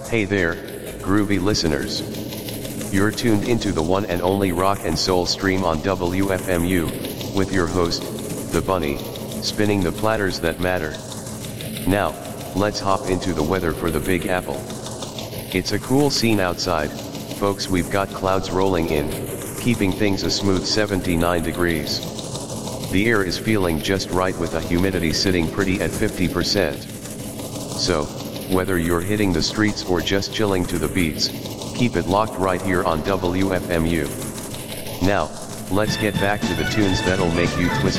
Hey there, groovy listeners. You're tuned into the one and only rock and soul stream on WFMU, with your host, The Bunny, spinning the platters that matter. Now, let's hop into the weather for the Big Apple. It's a cool scene outside, folks. We've got clouds rolling in, keeping things a smooth 79 degrees. The air is feeling just right with the humidity sitting pretty at 50%. So, whether you're hitting the streets or just chilling to the beats, keep it locked right here on WFMU. Now, let's get back to the tunes that'll make you twist